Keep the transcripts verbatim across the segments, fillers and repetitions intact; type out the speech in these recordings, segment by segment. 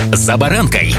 «За баранкой».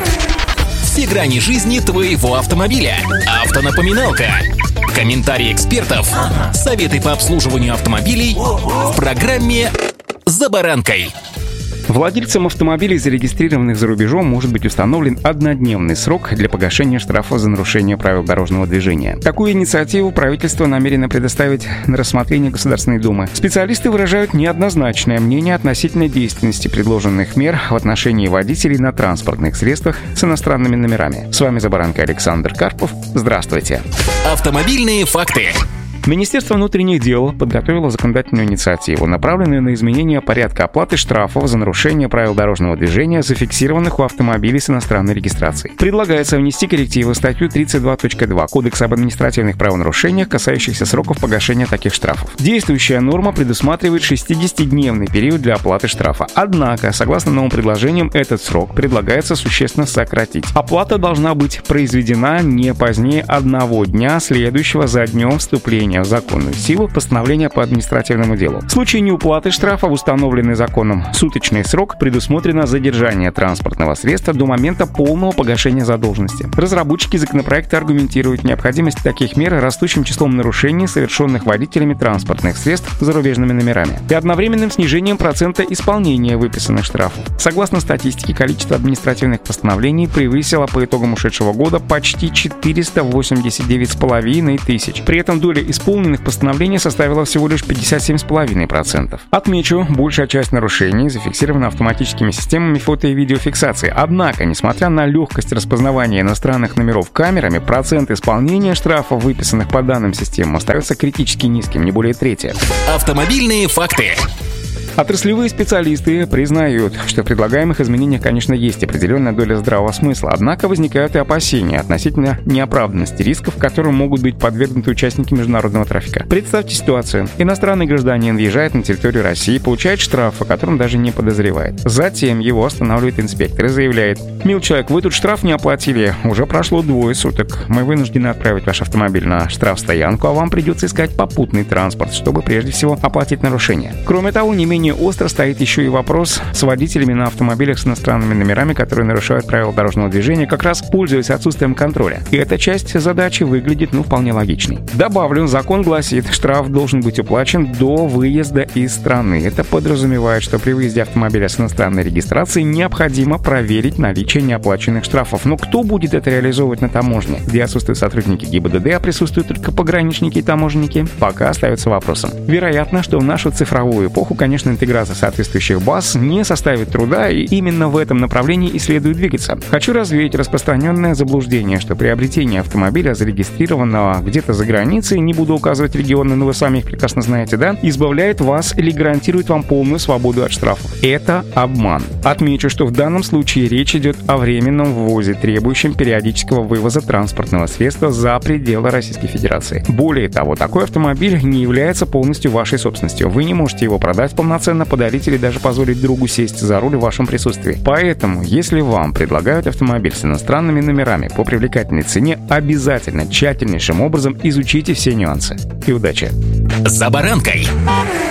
Все грани жизни твоего автомобиля. Автонапоминалка. Комментарии экспертов. Советы по обслуживанию автомобилей в программе «За баранкой». Владельцам автомобилей, зарегистрированных за рубежом, может быть установлен однодневный срок для погашения штрафа за нарушение правил дорожного движения. Такую инициативу правительство намерено предоставить на рассмотрение Государственной Думы. Специалисты выражают неоднозначное мнение относительно действенности предложенных мер в отношении водителей на транспортных средствах с иностранными номерами. С вами «За баранкой» Александр Карпов. Здравствуйте. Автомобильные факты. Министерство внутренних дел подготовило законодательную инициативу, направленную на изменение порядка оплаты штрафов за нарушение правил дорожного движения, зафиксированных у автомобилей с иностранной регистрацией. Предлагается внести коррективы в статью тридцать два точка два Кодекса об административных правонарушениях, касающихся сроков погашения таких штрафов. Действующая норма предусматривает шестидесятидневный период для оплаты штрафа. Однако, согласно новым предложениям, этот срок предлагается существенно сократить. Оплата должна быть произведена не позднее одного дня, следующего за днем вступления в законную силу постановления по административному делу. В случае неуплаты штрафа в установленный законом суточный срок предусмотрено задержание транспортного средства до момента полного погашения задолженности. Разработчики законопроекта аргументируют необходимость таких мер растущим числом нарушений, совершенных водителями транспортных средств с зарубежными номерами, и одновременным снижением процента исполнения выписанных штрафов. Согласно статистике, количество административных постановлений превысило по итогам ушедшего года почти четыреста восемьдесят девять с половиной тысяч. При этом доля исполнения Исполненных постановлений составила всего лишь пятьдесят семь с половиной процентов. Отмечу, большая часть нарушений зафиксирована автоматическими системами фото- и видеофиксации. Однако, несмотря на легкость распознавания иностранных номеров камерами, процент исполнения штрафов, выписанных по данным системам, остается критически низким, не более трети. Автомобильные факты. Отраслевые специалисты признают, что в предлагаемых изменениях, конечно, есть определенная доля здравого смысла, однако возникают и опасения относительно неоправданности рисков, которым могут быть подвергнуты участники международного трафика. Представьте ситуацию. Иностранный гражданин въезжает на территорию России, получает штраф, о котором даже не подозревает. Затем его останавливает инспектор и заявляет: «Мил человек, вы тут штраф не оплатили. Уже прошло двое суток. Мы вынуждены отправить ваш автомобиль на штрафстоянку, а вам придется искать попутный транспорт, чтобы прежде всего оплатить нарушение». Кроме того, не менее остро стоит еще и вопрос с водителями на автомобилях с иностранными номерами, которые нарушают правила дорожного движения, как раз пользуясь отсутствием контроля. И эта часть задачи выглядит, ну, вполне логичной. Добавлю, закон гласит, штраф должен быть уплачен до выезда из страны. Это подразумевает, что при выезде автомобиля с иностранной регистрацией необходимо проверить наличие неоплаченных штрафов. Но кто будет это реализовывать на таможне, где отсутствуют сотрудники ГИБДД, а присутствуют только пограничники и таможенники, пока остается вопросом. Вероятно, что в нашу цифровую эпоху, конечно, интеграция соответствующих баз не составит труда, и именно в этом направлении и следует двигаться. Хочу развеять распространенное заблуждение, что приобретение автомобиля, зарегистрированного где-то за границей, не буду указывать регионы, но вы сами их прекрасно знаете, да, избавляет вас или гарантирует вам полную свободу от штрафов. Это обман. Отмечу, что в данном случае речь идет о временном ввозе, требующем периодического вывоза транспортного средства за пределы Российской Федерации. Более того, такой автомобиль не является полностью вашей собственностью. Вы не можете его продать полноценно, подарить или даже позволить другу сесть за руль в вашем присутствии. Поэтому, если вам предлагают автомобиль с иностранными номерами по привлекательной цене, обязательно тщательнейшим образом изучите все нюансы. И удачи! «За баранкой».